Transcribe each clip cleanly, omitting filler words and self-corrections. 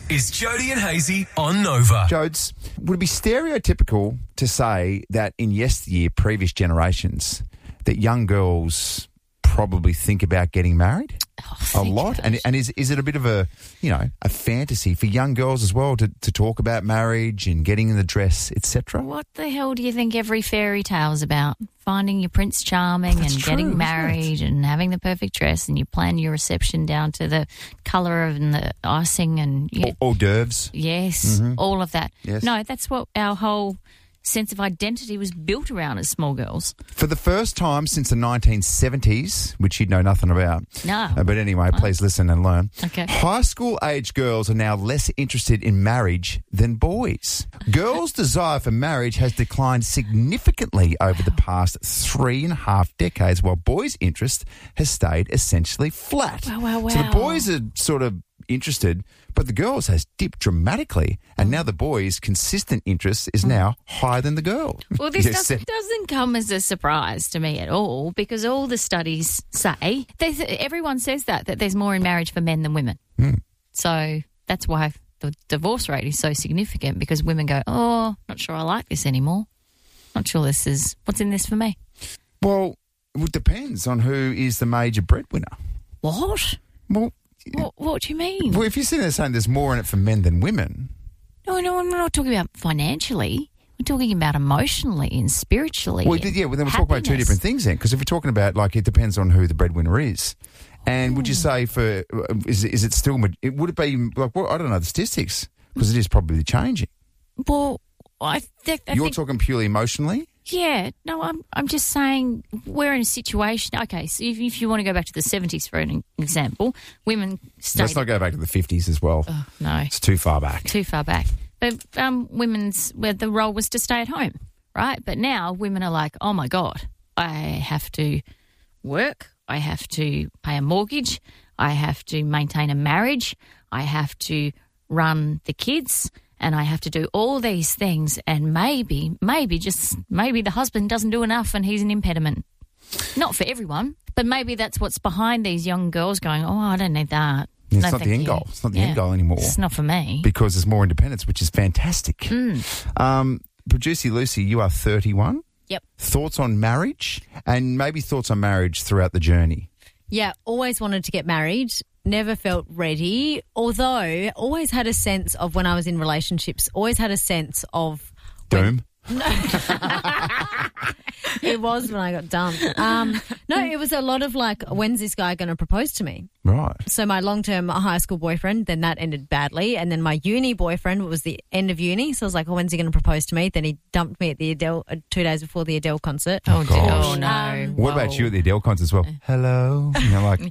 is Jody and Hazy on Nova. Jodes, would it be stereotypical to say that in yesteryear, previous generations, that young girls probably think about getting married a lot? And is it a bit of a fantasy for young girls as well to talk about marriage and getting in the dress, etc.? What the hell do you think every fairy tale's about? Finding your Prince Charming and getting married and having the perfect dress, and you plan your reception down to the colour and the icing and... Hors d'oeuvres. Yes, all of that. Yes. No, that's what our whole sense of identity was built around as small girls. For the first time since the 1970s, which you'd know nothing about. No. But anyway, please listen and learn. Okay. High school age girls are now less interested in marriage than boys. Girls' desire for marriage has declined significantly over the past 3.5 decades, while boys' interest has stayed essentially flat. Wow. So the boys are sort of interested, but the girls has dipped dramatically, and now the boys' consistent interest is now higher than the girl. Well, this doesn't come as a surprise to me at all, because all the studies say, everyone says that there's more in marriage for men than women. So that's why the divorce rate is so significant, because women go, oh, not sure I like this anymore. Not sure what's in this for me. Well, it depends on who is the major breadwinner. What? Well, what do you mean? Well, if you're sitting there saying there's more in it for men than women. No, I'm not talking about financially. We're talking about emotionally and spiritually. Well, then we're talking about two different things then, because if we're talking about, it depends on who the breadwinner is. And would you say is it still, would it be, I don't know the statistics, because it is probably changing. Well, You're talking purely emotionally? Yeah, no, I'm just saying we're in a situation. Okay, so if you want to go back to the 70s for an example, women stayed... Let's not go back to the 50s as well. Oh, no. It's too far back. But the role was to stay at home, right? But now women are like, oh, my God, I have to work, I have to pay a mortgage, I have to maintain a marriage, I have to run the kids... and I have to do all these things, and maybe the husband doesn't do enough and he's an impediment. Not for everyone, but maybe that's what's behind these young girls going, oh, I don't need that. It's not the end goal. It's not the end goal anymore. It's not for me. Because there's more independence, which is fantastic. Producer Lucy, you are 31. Yep. Thoughts on marriage, and maybe thoughts on marriage throughout the journey? Yeah, always wanted to get married. Never felt ready, although always had a sense of when I was in relationships, always had a sense of... Doom? It was when I got dumped. No, it was a lot of when's this guy going to propose to me? Right. So my long-term high school boyfriend, then that ended badly. And then my uni boyfriend was the end of uni. So I was like, when's he going to propose to me? Then he dumped me at the Adele 2 days before the Adele concert. Oh, gosh. Oh no. What about you at the Adele concert as well? Hello? And you're like,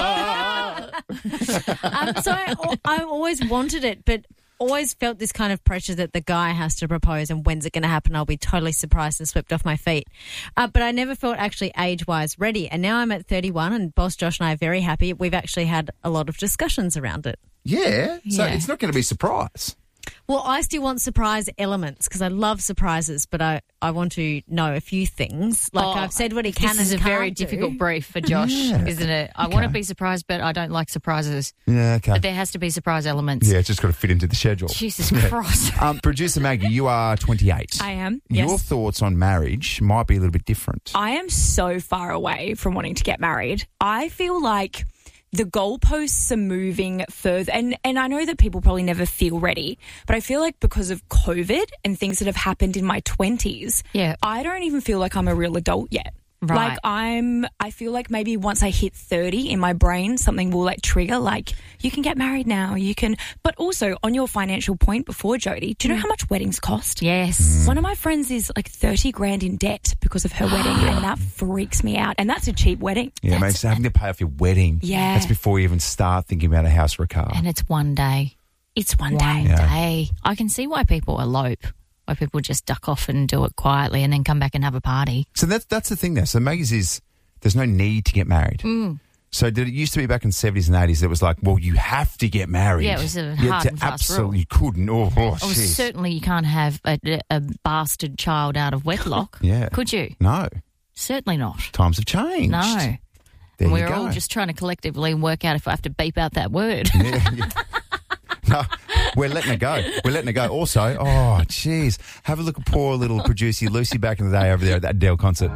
so I always wanted it, but always felt this kind of pressure that the guy has to propose, and when's it going to happen? I'll be totally surprised and swept off my feet. But I never felt actually age-wise ready. And now I'm at 31, and Boss Josh and I are very happy. We've actually had a lot of discussions around it. Yeah. So it's not going to be a surprise. Well, I still want surprise elements because I love surprises, but I want to know a few things. I've said what he can and can't do. This is a very difficult brief for Josh, isn't it? I want to be surprised, but I don't like surprises. Yeah, okay. But there has to be surprise elements. Yeah, it's just got to fit into the schedule. Jesus Christ. Producer Maggie, you are 28. I am, yes. Your thoughts on marriage might be a little bit different. I am so far away from wanting to get married. I feel like the goalposts are moving further. And I know that people probably never feel ready, but I feel like because of COVID and things that have happened in my 20s, I don't even feel like I'm a real adult yet. Right. I feel like maybe once I hit 30 in my brain, something will trigger, you can get married now, you can. But also on your financial point before, Jody, do you know how much weddings cost? Yes. One of my friends is 30 grand in debt because of her wedding, and that freaks me out. And that's a cheap wedding. Yeah, mate, having to pay off your wedding. Yeah. That's before you even start thinking about a house or a car. And it's one day. It's one day. Day. I can see why people elope. Why people just duck off and do it quietly and then come back and have a party. So that's the thing there. So Maggie's is there's no need to get married. So did it used to be back in the 70s and 80s it was you have to get married. Yeah, it was a hard and fast rule. You couldn't. Certainly you can't have a bastard child out of wedlock. Yeah. Could you? No. Certainly not. Times have changed. No. There We're you go. all just trying to collectively work out if I have to beep out that word. Yeah. No, we're letting it go. We're letting it go. Also, oh, jeez, have a look at poor little producer Lucy back in the day over there at that Adele concert.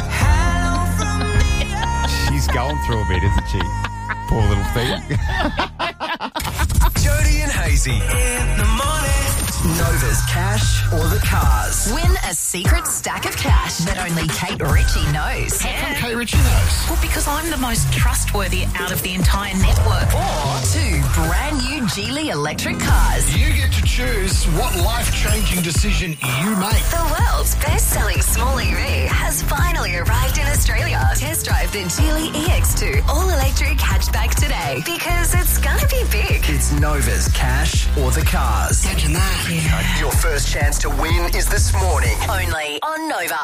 She's going through a bit, isn't she? Poor little thing. Jody and Hazy in the morning. Nova's cash or the cars. Win a secret stack of cash that only Kate Ritchie knows. How come Kate Ritchie knows? Well, because I'm the most trustworthy out of the entire network. Or 2 brand new Geely electric cars. You get to choose what life-changing decision you make. The world's best-selling small EV has finally arrived in Australia. Test drive the Geely EX2 all-electric hatchback today because it's gonna be big. It's Nova's cash or the cars. Imagine that. Your first chance to win is this morning. Only on Nova.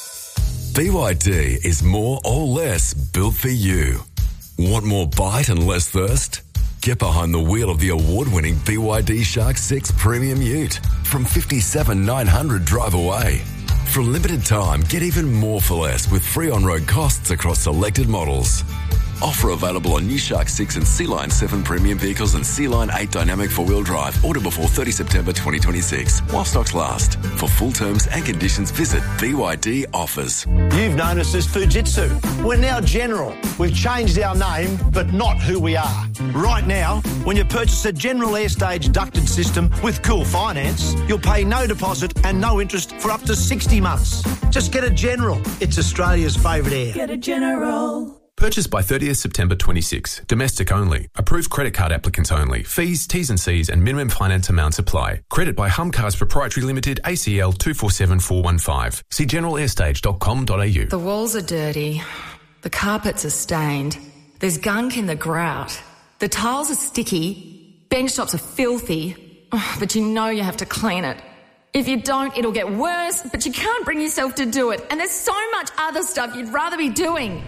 BYD is more or less built for you. Want more bite and less thirst? Get behind the wheel of the award-winning BYD Shark 6 Premium Ute from $57,900 drive away. For a limited time, get even more for less with free on-road costs across selected models. Offer available on new Shark 6 and Sea-Line 7 premium vehicles and Sea-Line 8 dynamic four-wheel drive. Order before 30 September 2026 while stocks last. For full terms and conditions, visit BYD Offers. You've known us as Fujitsu. We're now General. We've changed our name, but not who we are. Right now, when you purchase a General Airstage ducted system with Cool Finance, you'll pay no deposit and no interest for up to 60 months. Just get a General. It's Australia's favourite air. Get a General. Purchased by 30th September 26. Domestic only. Approved credit card applicants only. Fees, T's and C's and minimum finance amounts apply. Credit by Humcars Proprietary Limited, ACL 247415. See generalairstage.com.au. The walls are dirty. The carpets are stained. There's gunk in the grout. The tiles are sticky. Bench tops are filthy. But you know you have to clean it. If you don't, it'll get worse, but you can't bring yourself to do it. And there's so much other stuff you'd rather be doing.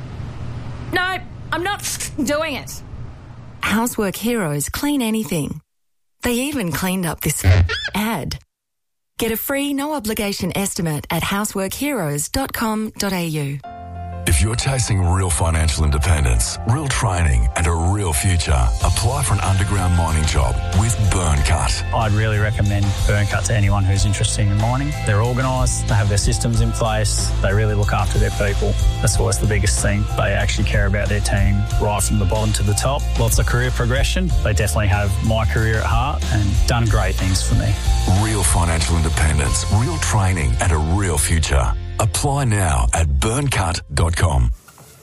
No, I'm not doing it. Housework Heroes clean anything. They even cleaned up this ad. Get a free, no-obligation estimate at houseworkheroes.com.au. If you're chasing real financial independence, real training and a real future, apply for an underground mining job with Burncut. I'd really recommend Burncut to anyone who's interested in mining. They're organised, they have their systems in place, they really look after their people. That's always the biggest thing. They actually care about their team right from the bottom to the top. Lots of career progression. They definitely have my career at heart and done great things for me. Real financial independence, real training and a real future. Apply now at burncut.com.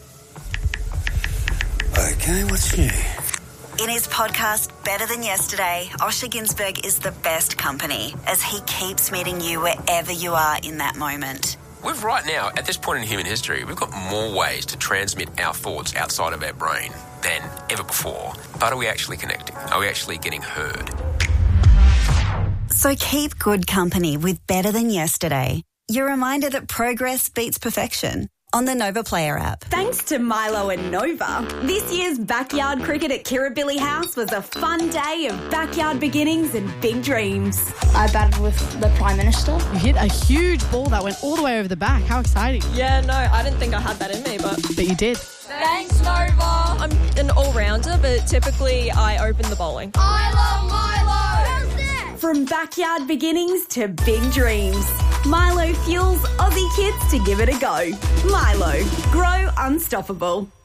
Okay, what's new? In his podcast, Better Than Yesterday, Osher Günsberg is the best company as he keeps meeting you wherever you are in that moment. We've right now, at this point in human history, we've got more ways to transmit our thoughts outside of our brain than ever before. But are we actually connecting? Are we actually getting heard? So keep good company with Better Than Yesterday. Your reminder that progress beats perfection on the Nova Player app. Thanks to Milo and Nova, this year's backyard cricket at Kirribilli House was a fun day of backyard beginnings and big dreams. I batted with the Prime Minister. You hit a huge ball that went all the way over the back. How exciting. Yeah, no, I didn't think I had that in me, but you did. Thanks, Nova. I'm an all-rounder, but typically I open the bowling. I love Milo! From backyard beginnings to big dreams, Milo fuels Aussie kids to give it a go. Milo, grow unstoppable.